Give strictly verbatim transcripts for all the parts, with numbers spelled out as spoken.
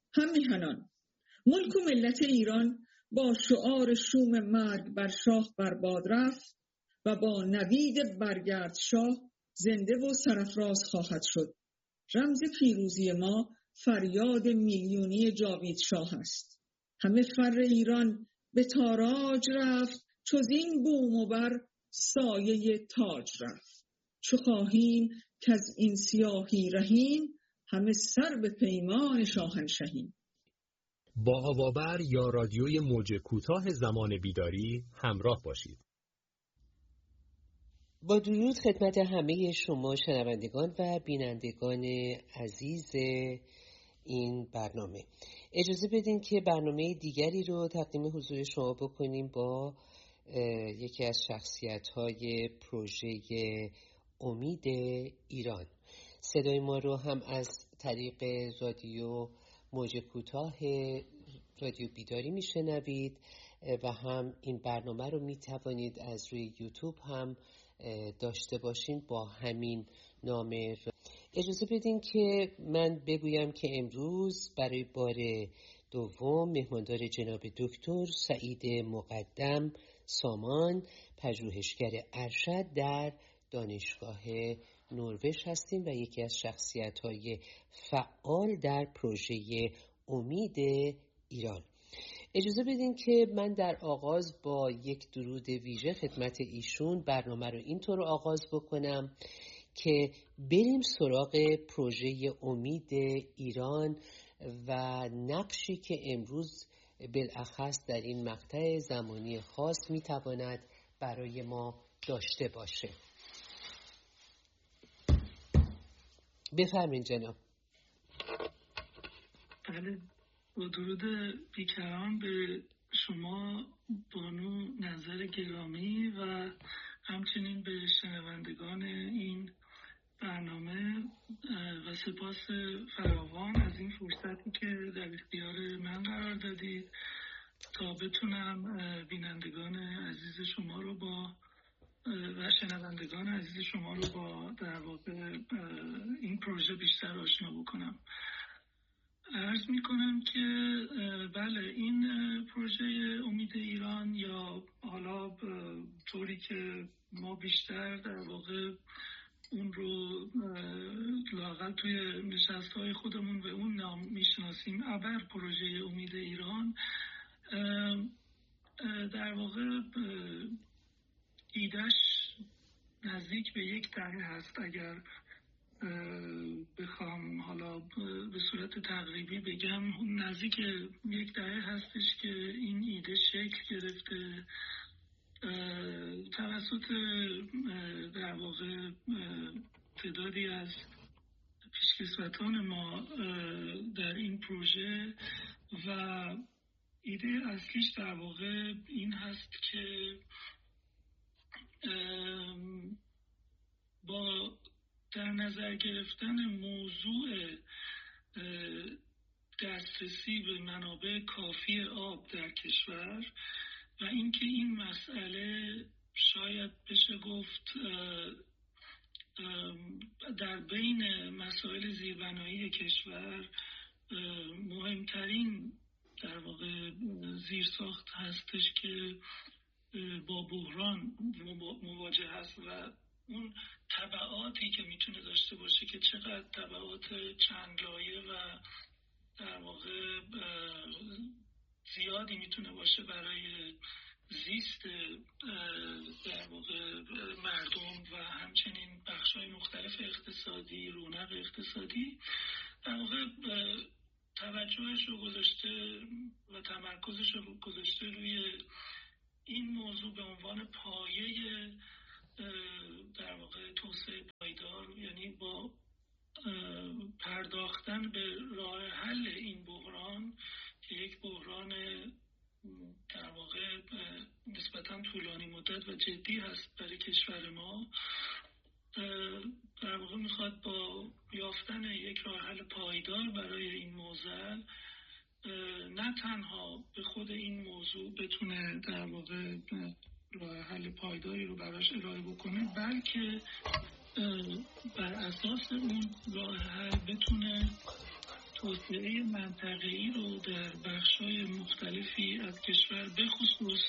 هم میهنان، ملک و ملت ایران با شعار شوم مرگ بر شاه برباد رفت و با نوید برگرد شاه زنده و سرافراز خواهد شد. رمز پیروزی ما فریاد میلیونی جاوید شاه است. همه فر ایران به تاراج رفت، چوز این بوم و بر سایه تاج رفت. چو خواهیم که از این سیاهی رهیم، همه سر به پیمان شاهنشهیم. با هوابر یا رادیوی موج کوتاه زمان بیداری همراه باشید. با درود خدمت همه شما شنوندگان و بینندگان عزیز این برنامه. اجازه بدین که برنامه دیگری رو تقدیم حضور شما بکنیم با یکی از شخصیت‌های پروژه امید ایران. صدای ما رو هم از طریق رادیو موج کوتاه رادیو بیداری میشنوید و هم این برنامه رو میتوانید از روی یوتیوب هم داشته باشین با همین نام. اجازه بدین که من بگویم که امروز برای بار دوم مهماندار جناب دکتر سعید مقدم سامان، پژوهشگر ارشد در دانشگاه نروژ هستیم و یکی از شخصیت‌های فعال در پروژه امید ایران. اجازه بدین که من در آغاز با یک درود ویژه خدمت ایشون برنامه رو اینطور آغاز بکنم که بریم سراغ پروژه امید ایران و نقشی که امروز بالاخص در این مقطع زمانی خاص میتواند برای ما داشته باشه. بفرمایید جناب. بله، با درود بیکران به شما بانو نظر گرامی و همچنین به شنوندگان این برنامه و سپاس فراوان از این فرصتی که در اختیار من قرار دادید تا بتونم بینندگان عزیز شما رو با و شنوندگان عزیز شما رو با در واقع این پروژه بیشتر آشنا بکنم. عرض می کنم که بله، این پروژه امید ایران یا حالا طوری که ما بیشتر در واقع اون رو لااقل توی نشست‌های خودمون به اون نام میشناسیم، ابر پروژه امید ایران، در واقع ایدهش نزدیک به یک دهه هست. اگر بخوام حالا به صورت تقریبی بگم نزدیک یک دهه هستش که این ایده شکل گرفته توسط در واقع تعدادی از پیشکسوتان ما در این پروژه و ایده اصلیش در واقع این هست که با در نظر گرفتن موضوع دسترسی به منابع کافی آب در کشور و اینکه این مسئله شاید بشه گفت در بین مسائل زیربنایی کشور مهمترین در واقع زیرساخت هستش که با بحران مواجه هست و اون تبعاتی که میتونه داشته باشه که چقدر تبعات چند لایه و در واقع زیادی میتونه باشه برای زیست در واقع مردم و همچنین بخش‌های مختلف اقتصادی، رونق اقتصادی، در واقع توجهش رو گذاشته و تمرکزش رو گذاشته روی این موضوع به عنوان پایه در واقع توسعه پایدار، یعنی با پرداختن به راه حل این بحران که یک بحران در واقع نسبتاً طولانی مدت و جدی هست برای کشور ما، در واقع میخواد با یافتن یک راه حل پایدار برای این موضوع نه تنها به خود این موضوع بتونه در واقع راه حل پایداری رو براش ارائه بکنه، بلکه بر اساس اون راه حل بتونه توسعه منطقه‌ای رو در بخش‌های مختلفی از کشور، به خصوص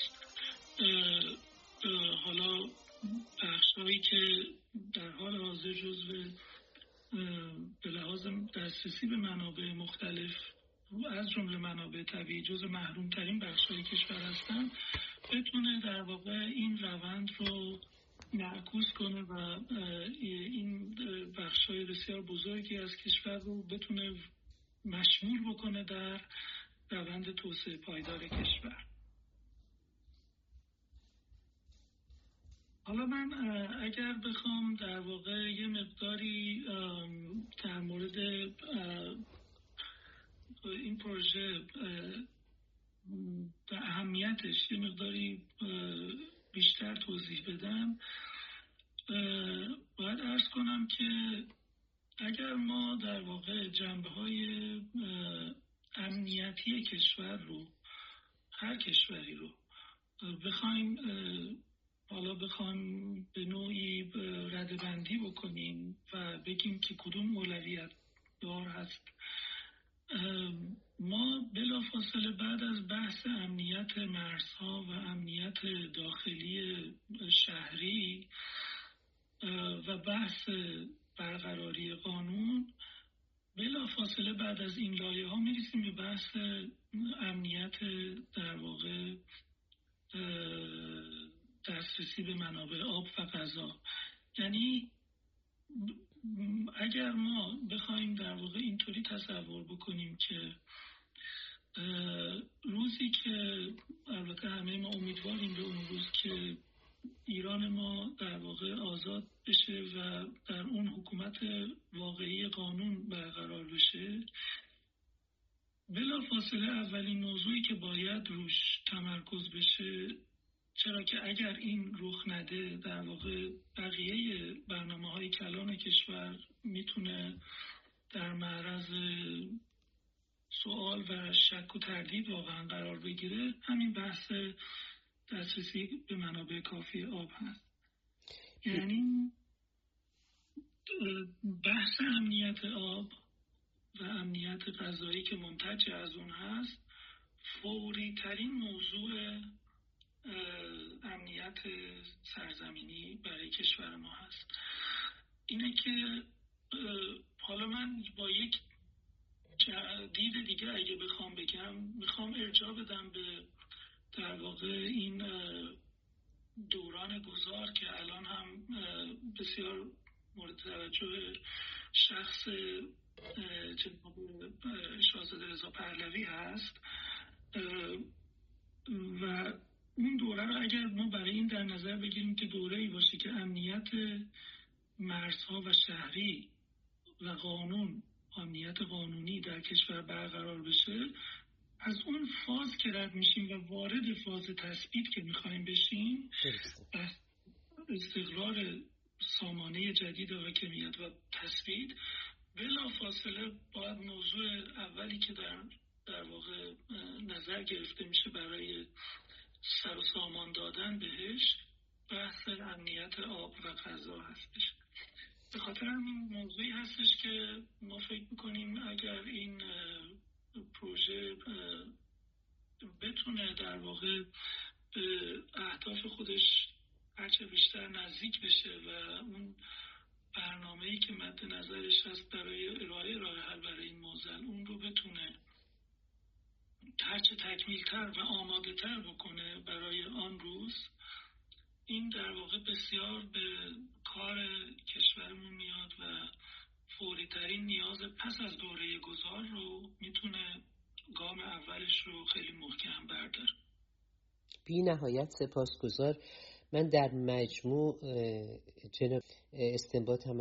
حالا بخش‌هایی که در حال حاضر جزو به لحاظ دسترسی به منابع مختلف از جمله منابع طبیعی جزو محروم‌ترین بخش‌های کشور هستن، بتونه در واقع این روند رو معکوس کنه و این بخش‌های بسیار بزرگی از کشور رو بتونه مشمول بکنه در روند توسعه پایدار کشور. حالا من اگر بخوام در واقع یه مقداری در مورد این پروژه و اهمیتش یه مقداری بیشتر توضیح بدم، باید عرض کنم که اگر ما در واقع جنبه‌های امنیتی کشور رو، هر کشوری رو بخوایم حالا بخوایم به نوعی ردبندی بکنیم و بگیم که کدوم اولویت دار هست، ما بلافاصله بعد از بحث امنیت مرزها و امنیت داخلی شهری و بحث برقراری قانون، بلافاصله بعد از این لایه ها میرسیم به بحث امنیت در واقع دسترسی به منابع آب و غذا. یعنی اگر ما بخوایم در واقع اینطوری تصور بکنیم که روزی که البته همه ما امیدواریم به اون روز که ایران ما در واقع آزاد بشه و در اون حکومت واقعی قانون برقرار بشه، بلافاصله اولین موضوعی که باید روش تمرکز بشه، چرا که اگر این رخ نده در واقع بقیه برنامه‌های کلان کشور میتونه در معرض سوال و شک و تردید واقعا قرار بگیره، همین بحث دسترسی به منابع کافی آب هست. یعنی بحث امنیت آب و امنیت غذایی که منتج از اون هست، فوری ترین موضوع امنیت سرزمینی برای کشور ما هست. اینه که حالا من با یک دید دیگه اگه بخوام بگم، میخوام ارجاع بدم به در واقع این دوران گذار که الان هم بسیار مورد توجه شخص جناب شاهزاده رضا پهلوی هست و اون دوره رو اگر ما برای این در نظر بگیریم که دوره‌ای باشه که امنیت مرزها و شهری و قانون، امنیت قانونی در کشور برقرار بشه، از اون فاز که رد میشیم و وارد فاز تثبیت که میخوایم بشیم، استقرار سامانه جدید حاکمیت و تثبیت، بلافاصله باید موضوع اولی که در در واقع نظر گرفته میشه برای سر و سامان دادن بهش، بحث امنیت آب و غذا هستش. به خاطر همین موضوعی هستش که ما فکر میکنیم اگر این پروژه بتونه در واقع به اهداف خودش هرچه بیشتر نزدیک بشه و اون برنامه‌ای که مد نظرش هست برای ارائه راه حل برای این معضل، اون رو بتونه هرچه تکمیل‌تر و آماده‌تر بکنه برای آن روز، این در واقع بسیار به کار کشورمون میاد و فوری ترین نیاز پس از دوره گذار رو میتونه گام اولش رو خیلی محکم برداره. بی نهایت سپاسگزار. من در مجموع جناب استنباط هم